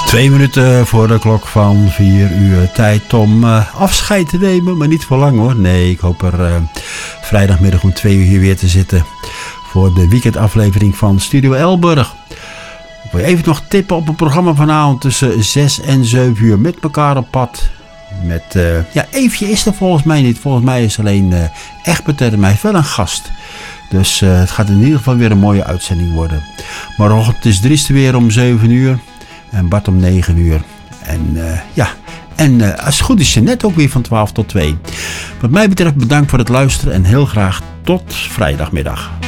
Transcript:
2 minuten voor de klok van 4 uur. Tijd om afscheid te nemen, maar niet voor lang hoor. Nee, ik hoop er vrijdagmiddag om 2 uur hier weer te zitten voor de weekendaflevering van Studio Elburg. Ik wil even nog tippen op een programma vanavond tussen 6 en 7 uur met elkaar op pad. Met, Eefje is er volgens mij niet. Volgens mij is alleen Egbert er, maar hij heeft wel een gast. Dus het gaat in ieder geval weer een mooie uitzending worden. Morgenochtend is Dries weer om 7 uur. En Bart om 9 uur. En als het goed is, net ook weer van 12 tot 2. Wat mij betreft bedankt voor het luisteren en heel graag tot vrijdagmiddag.